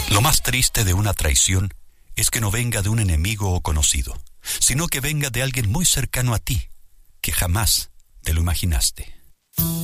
Lo más triste de una traición es que no venga de un enemigo o conocido, sino que venga de alguien muy cercano a ti, que jamás te lo imaginaste.